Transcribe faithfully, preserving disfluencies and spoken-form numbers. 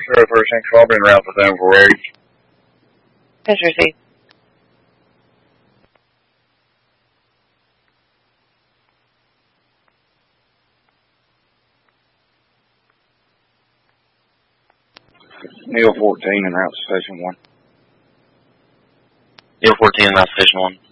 zero thirteen, call been around for them for eight. That's received. Neil fourteen and route to station one. Neil fourteen and route to station one.